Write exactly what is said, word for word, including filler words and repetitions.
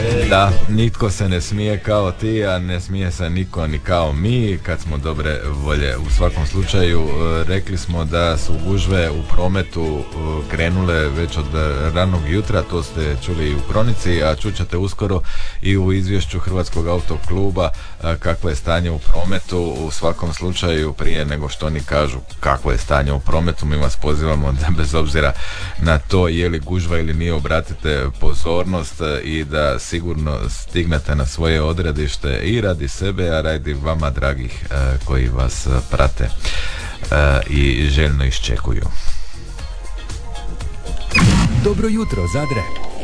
Da, nitko se ne smije kao ti, a ne smije se niko ni kao mi, kad smo dobre volje. U svakom slučaju, rekli smo da su gužve u prometu krenule već od ranog jutra, to ste čuli i u kronici, a čućete uskoro i u izvješću Hrvatskog autokluba kakvo je stanje u prometu. U svakom slučaju, prije nego što oni kažu kakvo je stanje u prometu, mi vas pozivamo da bez obzira na to je li gužva ili nije, obratite pozornost i da sigurno stignete na svoje odredište i radi sebe, a radi vama dragih e, koji vas prate e, i željno iščekuju. Dobro jutro, Zadre.